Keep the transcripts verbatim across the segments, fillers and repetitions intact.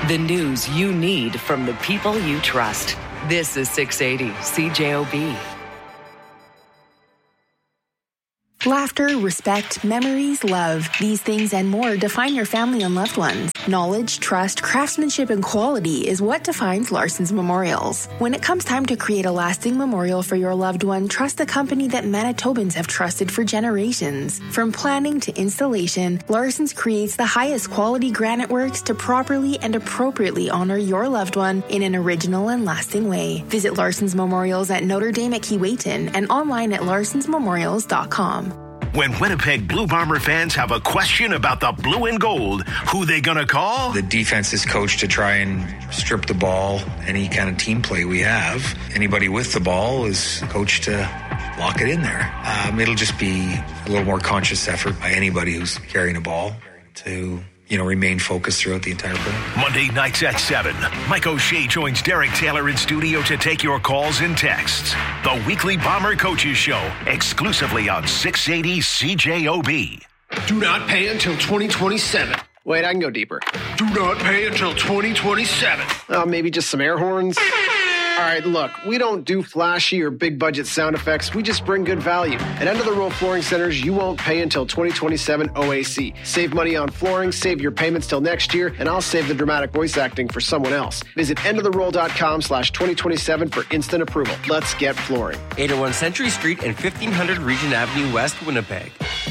The news you need from the people you trust. This is six eighty C J O B. Laughter, respect, memories, love. These things and more define your family and loved ones. Knowledge, trust, craftsmanship, and quality is what defines Larson's Memorials. When it comes time to create a lasting memorial for your loved one, trust the company that Manitobans have trusted for generations. From planning to installation, Larson's creates the highest quality granite works to properly and appropriately honor your loved one in an original and lasting way. Visit Larson's Memorials at Notre Dame at Keewatin and online at larsons memorials dot com. When Winnipeg Blue Bomber fans have a question about the blue and gold, who they gonna call? The defense is coached to try and strip the ball, any kind of team play we have. Anybody with the ball is coached to lock it in there. Um, it'll just be a little more conscious effort by anybody who's carrying a ball to, you know, remain focused throughout the entire play. Monday nights at seven, Mike O'Shea joins Derek Taylor in studio to take your calls and texts. The weekly Bomber Coaches Show, exclusively on six eighty C J O B. Do not pay until twenty twenty-seven. Wait, I can go deeper. Do not pay until twenty twenty-seven. Uh, maybe just some air horns. All right, look, we don't do flashy or big budget sound effects. We just bring good value. At End of the Row Flooring Centers, you won't pay until twenty twenty-seven O A C. Save money on flooring, save your payments till next year, and I'll save the dramatic voice acting for someone else. Visit end of the roll dot com slash twenty twenty-seven for instant approval. Let's get flooring. eight oh one Century Street and fifteen hundred Regent Avenue West, Winnipeg.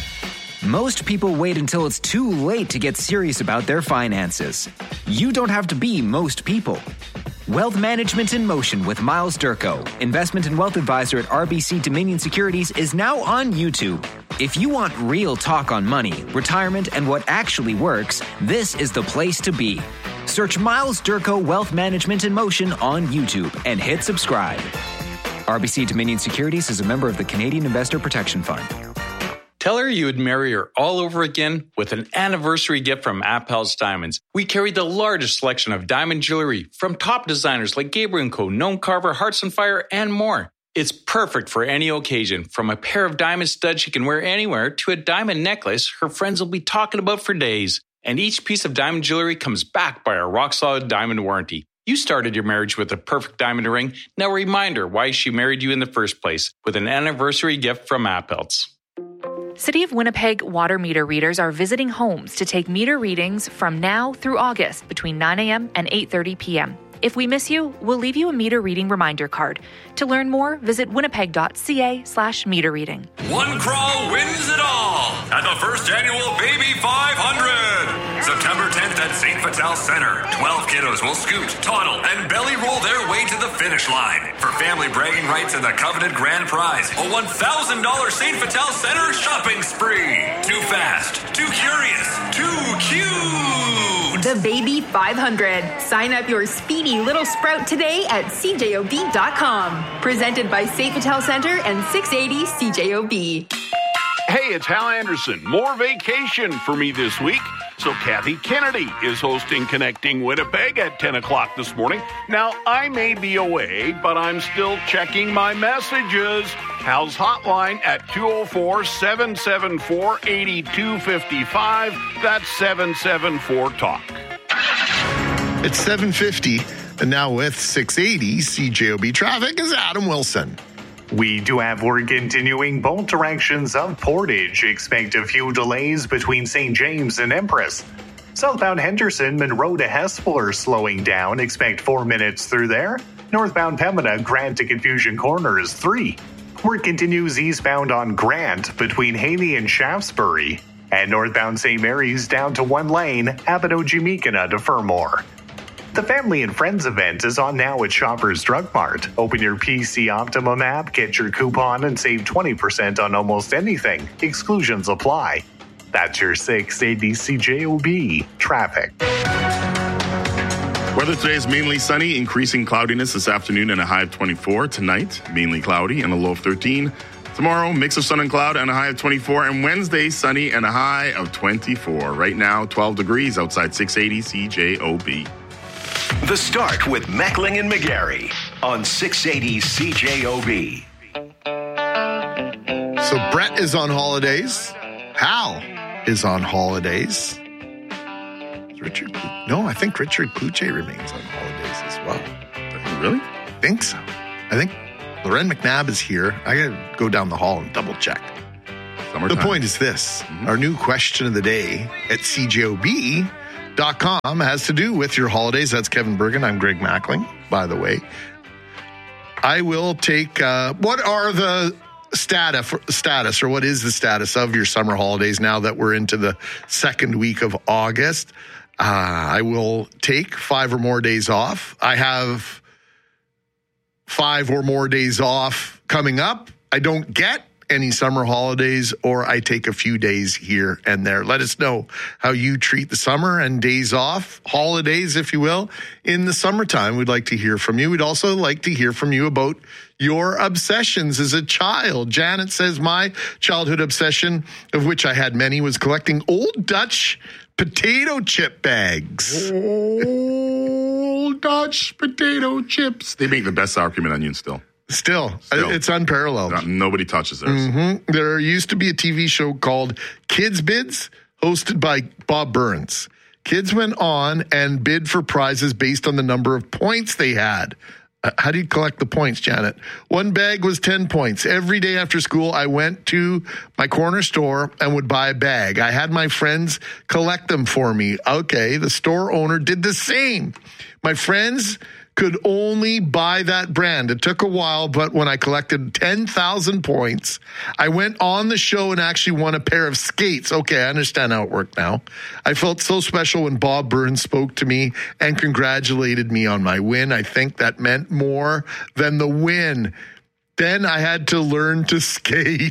Most people wait until it's too late to get serious about their finances. You don't have to be most people. Wealth Management in Motion with Miles Durko, investment and wealth advisor at R B C Dominion Securities, is now on YouTube. If you want real talk on money, retirement, and what actually works, this is the place to be. Search Miles Durko Wealth Management in Motion on YouTube and hit subscribe. R B C Dominion Securities is a member of the Canadian Investor Protection Fund. Tell her you would marry her all over again with an anniversary gift from Appel's Diamonds. We carry the largest selection of diamond jewelry from top designers like Gabriel and Co, Gnome Carver, Hearts on Fire, and more. It's perfect for any occasion, from a pair of diamond studs she can wear anywhere to a diamond necklace her friends will be talking about for days. And each piece of diamond jewelry comes backed by our rock-solid diamond warranty. You started your marriage with a perfect diamond ring. Now remind her why she married you in the first place with an anniversary gift from Appel's. City of Winnipeg water meter readers are visiting homes to take meter readings from now through August between nine a.m. and eight thirty p.m. If we miss you, we'll leave you a meter reading reminder card. To learn more, visit winnipeg.ca slash meter reading. One crawl wins it all at the first annual Baby five hundred. September tenth at Saint Vital Center. twelve kiddos will scoot, toddle, and belly roll their way to the finish line. For family bragging rights and the coveted grand prize, a one thousand dollars Saint Vital Center shopping spree. Too fast, too curious, too cute. The Baby five hundred. Sign up your speedy little sprout today at c j o b dot com. Presented by Saint Vital Center and six eighty C J O B. Hey, it's Hal Anderson. More vacation for me this week. So Kathy Kennedy is hosting Connecting Winnipeg at ten o'clock this morning. Now, I may be away, but I'm still checking my messages. Hal's hotline at two oh four, seven seven four, eight two five five. That's seven seven four talk. It's seven fifty, and now with six eighty C J O B traffic is Adam Wilson. We do have work continuing both directions of Portage. Expect a few delays between Saint James and Empress. Southbound Henderson, Monroe to Hespeler slowing down. Expect four minutes through there. Northbound Pembina, Grant to Confusion Corner is three. Work continues eastbound on Grant between Haley and Shaftesbury. And northbound Saint Mary's down to one lane, Abbotsford to Fermor. The Family and Friends event is on now at Shoppers Drug Mart. Open your P C Optimum app, get your coupon, and save twenty percent on almost anything. Exclusions apply. That's your six eighty C J O B traffic. Weather today is mainly sunny, increasing cloudiness this afternoon and a high of twenty-four. Tonight, mainly cloudy and a low of thirteen. Tomorrow, mix of sun and cloud and a high of twenty-four. And Wednesday, sunny and a high of twenty-four. Right now, twelve degrees outside six eighty C J O B. The Start with Meckling and McGarry on six eighty C J O B. So Brett is on holidays. Hal is on holidays. Is there Richard, no, I think Richard Kluche remains on holidays as well. Really? I think so. I think Loren McNabb is here. I got to go down the hall and double check. Summertime. The point is this. Mm-hmm. Our new question of the day at C J O B dot com has to do with your holidays. That's Kevin Bergen. I'm Greg Mackling, by the way. I will take, uh, what are the status, status or what is the status of your summer holidays now that we're into the second week of August? Uh, I will take five or more days off. I have five or more days off coming up. I don't get any summer holidays, or I take a few days here and there. Let us know how you treat the summer and days off, holidays, if you will, in the summertime. We'd like to hear from you. We'd also like to hear from you about your obsessions as a child. Janet says, my childhood obsession, of which I had many, was collecting old Dutch potato chip bags. Old Dutch potato chips. They make the best sour cream and onion still. Still, Still, it's unparalleled. No, nobody touches theirs. Mm-hmm. There used to be a T V show called Kids Bids, hosted by Bob Burns. Kids went on and bid for prizes based on the number of points they had. Uh, how do you collect the points, Janet? One bag was ten points. Every day after school, I went to my corner store and would buy a bag. I had my friends collect them for me. Okay, the store owner did the same. My friends could only buy that brand. It took a while, but when I collected ten thousand points, I went on the show and actually won a pair of skates. Okay, I understand how it worked now. I felt so special when Bob Burns spoke to me and congratulated me on my win. I think that meant more than the win. Then I had to learn to skate.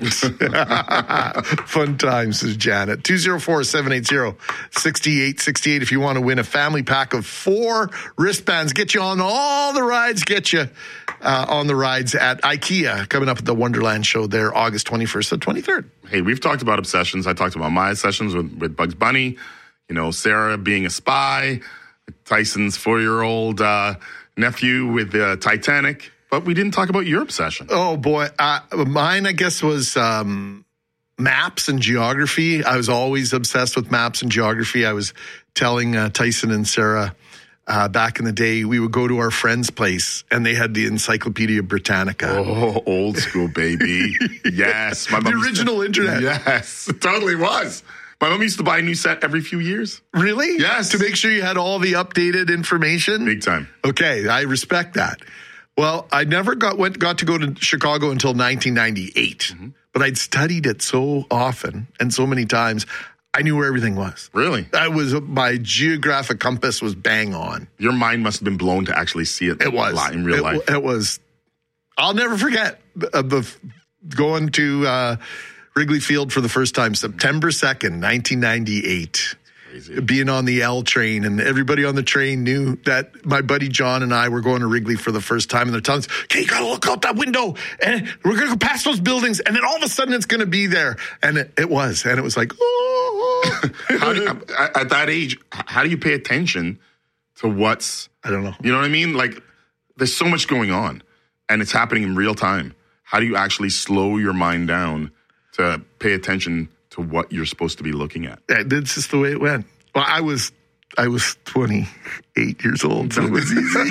Fun times, says Janet. two oh four, seven eight zero, six eight six eight if you want to win a family pack of four wristbands. Get you on all the rides. Get you uh, on the rides at IKEA coming up at the Wonderland show there August twenty-first to twenty-third. Hey, we've talked about obsessions. I talked about my obsessions with, with Bugs Bunny. You know, Sarah being a spy. Tyson's four-year-old uh, nephew with uh, Titanic. But we didn't talk about your obsession. Oh, boy. Uh, mine, I guess, was um, maps and geography. I was always obsessed with maps and geography. I was telling uh, Tyson and Sarah uh, back in the day, we would go to our friend's place, and they had the Encyclopedia Britannica. Oh, old school, baby. Yes. My the original to, internet. Yes, it totally was. My mom used to buy a new set every few years. Really? Yes. To make sure you had all the updated information? Big time. Okay, I respect that. Well, I never got went got to go to Chicago until nineteen ninety-eight, mm-hmm. but I'd studied it so often and so many times, I knew where everything was. Really? I was my geographic compass was bang on. Your mind must have been blown to actually see it. It was in real it, life. It was. I'll never forget uh, the, going to uh, Wrigley Field for the first time, September second, nineteen ninety-eight. Being on the L train, and everybody on the train knew that my buddy John and I were going to Wrigley for the first time, and they're telling us, okay, you gotta look out that window, and we're gonna go past those buildings, and then all of a sudden it's gonna be there. And it, it was, and it was like, oh. How do you, at that age, how do you pay attention to what's, I don't know. You know what I mean? Like, there's so much going on, and it's happening in real time. How do you actually slow your mind down to pay attention to what you're supposed to be looking at? That's just the way it went. Well, I was I was twenty-eight years old, so it was easy.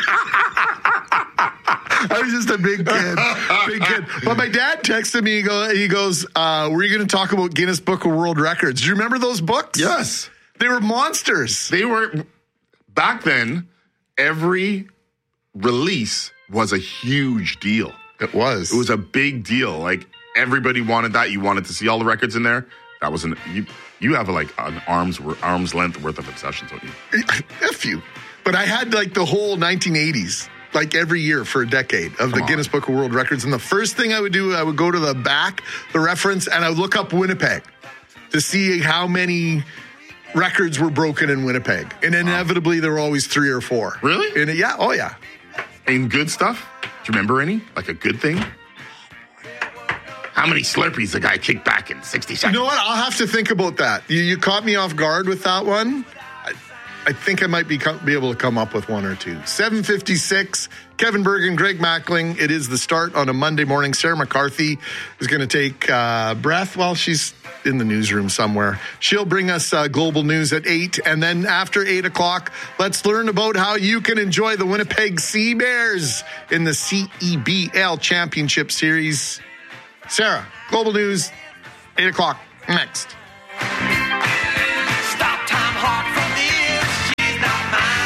I was just a big kid, big kid. But my dad texted me. He, go, he goes, uh, "Were you going to talk about Guinness Book of World Records? Do you remember those books? Yes, they were monsters. They were back then. Every release was a huge deal. It was. It was a big deal. Like, everybody wanted that. You wanted to see all the records in there. That was an you. You have like an arm's arm's length worth of obsessions, don't you? A few, but I had like the whole nineteen eighties, like every year for a decade of Come the on. Guinness Book of World Records. And the first thing I would do, I would go to the back, the reference, and I would look up Winnipeg to see how many records were broken in Winnipeg. And inevitably, wow. there were always three or four. Really? And yeah, oh yeah. And good stuff. Do you remember any? Like a good thing? How many Slurpees the guy kicked back in sixty seconds? You know what? I'll have to think about that. You, you caught me off guard with that one. I, I think I might be, be able to come up with one or two. seven fifty-six, Kevin Bergen, Greg Mackling. It is the start on a Monday morning. Sarah McCarthy is going to take uh, breath while she's in the newsroom somewhere. She'll bring us uh, global news at eight. And then after eight o'clock, let's learn about how you can enjoy the Winnipeg Sea Bears in the C E B L Championship Series. Sarah, global news, eight o'clock next. Stop time hard from this, she's not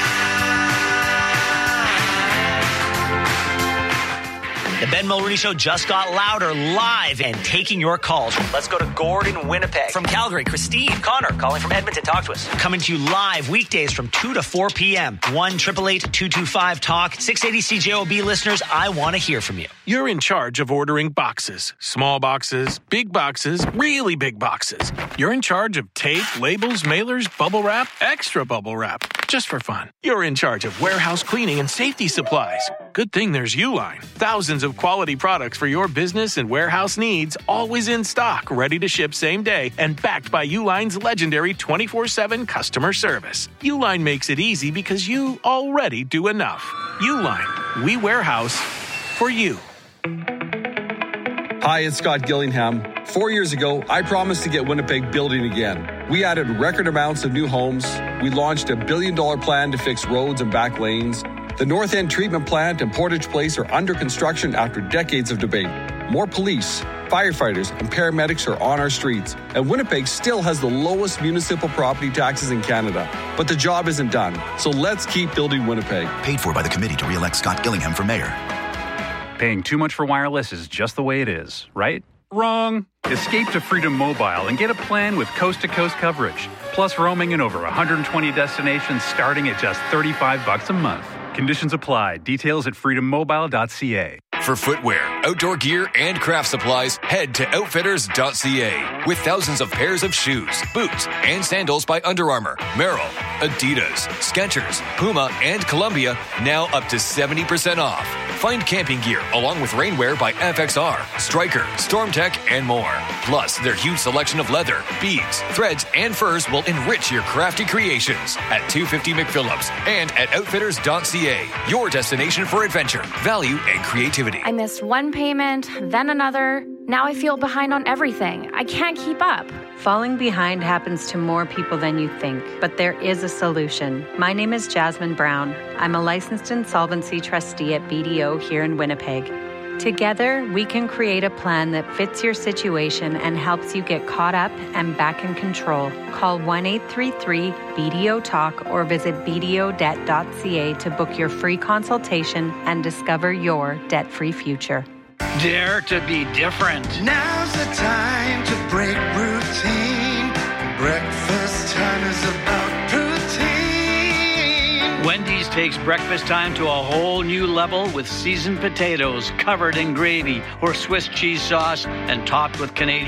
mine. The Ben Mulroney Show just got louder, live and taking your calls. Let's go to Gordon, Winnipeg. From Calgary, Christine. Connor, calling from Edmonton. Talk to us. Coming to you live weekdays from two to four p.m. one eight eight eight, two two five, talk. six eighty C J O B listeners, I want to hear from you. You're in charge of ordering boxes. Small boxes, big boxes, really big boxes. You're in charge of tape, labels, mailers, bubble wrap, extra bubble wrap. Just for fun. You're in charge of warehouse cleaning and safety supplies. Good thing there's Uline. Thousands of quality products for your business and warehouse needs, always in stock, ready to ship same day, and backed by Uline's legendary twenty-four seven customer service. Uline makes it easy because you already do enough. Uline, we warehouse for you. Hi, it's Scott Gillingham. Four years ago, I promised to get Winnipeg building again. We added record amounts of new homes. We launched a billion dollar plan to fix roads and back lanes. The North End Treatment Plant and Portage Place are under construction after decades of debate. More police, firefighters, and paramedics are on our streets. And Winnipeg still has the lowest municipal property taxes in Canada. But the job isn't done. So let's keep building Winnipeg. Paid for by the committee to re-elect Scott Gillingham for mayor. Paying too much for wireless is just the way it is, right? Wrong. Escape to Freedom Mobile and get a plan with coast-to-coast coverage, plus roaming in over one hundred twenty destinations starting at just thirty-five bucks a month. Conditions apply. Details at freedom mobile dot c a. For footwear, outdoor gear, and craft supplies, head to outfitters dot c a. With thousands of pairs of shoes, boots, and sandals by Under Armour, Merrell, Adidas, Skechers, Puma, and Columbia, now up to seventy percent off. Find camping gear along with rainwear by F X R, Stryker, StormTech, and more. Plus, their huge selection of leather, beads, threads, and furs will enrich your crafty creations at two fifty McPhillips and at outfitters dot c a. Your destination for adventure, value, and creativity. I missed one payment, then another. Now I feel behind on everything. I can't keep up. Falling behind happens to more people than you think, but there is a solution. My name is Jasmine Brown. I'm a licensed insolvency trustee at B D O here in Winnipeg. Together, we can create a plan that fits your situation and helps you get caught up and back in control. Call one eight three three B D O talk or visit b d o debt dot c a to book your free consultation and discover your debt-free future. Dare to be different. Now's the time to break routine. Breakfast time is about protein. Wendy's takes breakfast time to a whole new level with seasoned potatoes covered in gravy or Swiss cheese sauce and topped with Canadian